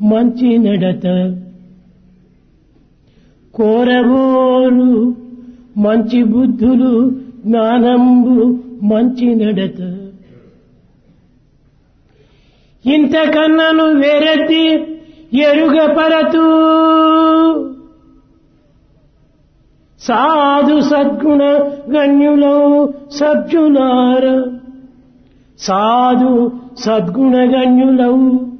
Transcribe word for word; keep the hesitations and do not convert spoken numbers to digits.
మంచి నడత కోరవోరు మంచి బుద్ధులు జ్ఞానంబు మంచి నడత ఇంతకన్నను వేరెత్తి ఎరుగపరతూ సాధు సద్గుణ గణ్యులౌ సభ్యులార సాధు సద్గుణ గణ్యులౌ